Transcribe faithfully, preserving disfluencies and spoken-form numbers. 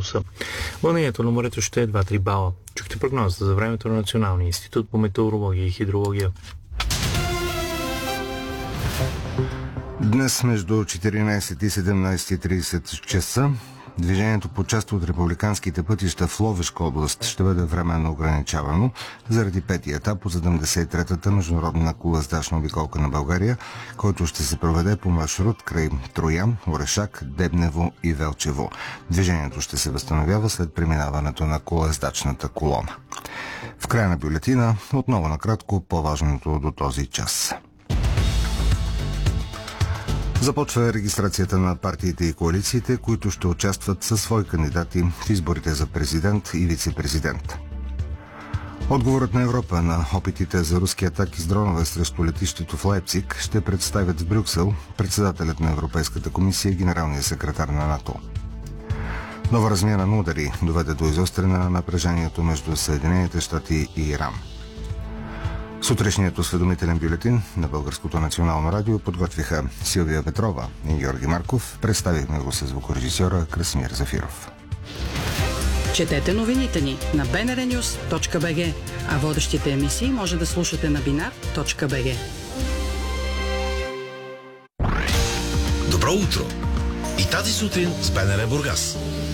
градуса. Вълнението на морето ще е два-три бала. Чухте прогнозата за времето на Националния институт по метеорология и хидрология. Днес между четиринайсет и седемнайсет и трийсет часа движението по част от републиканските пътища в Ловешка област ще бъде временно ограничавано заради петия етап от седемдесет и третата международна колоездачна обиколка на България, който ще се проведе по маршрут край Троян, Орешак, Дебнево и Велчево. Движението ще се възстановява след преминаването на колоездачната колона. В края на бюлетина отново накратко по-важното до този час. Започва регистрацията на партиите и коалициите, които ще участват със свои кандидати в изборите за президент и вице-президент. Отговорът на Европа на опитите за руски атаки с дронове срещу летището в Лайпциг ще представят в Брюксел председателят на Европейската комисия и генералния секретар на НАТО. Нова размяна на удари доведе до изостряне на напрежението между Съединените щати и Иран. Сутрешният осведомителен бюлетин на Българското национално радио подготвиха Силвия Петрова и Георги Марков. Представихме го с звукорежисьора Красимир Зафиров. Четете новините ни на би ен ар нюз точка би джи, а водещите емисии може да слушате на бинар точка би джи. Добро утро! И тази сутрин с БНР Бургас.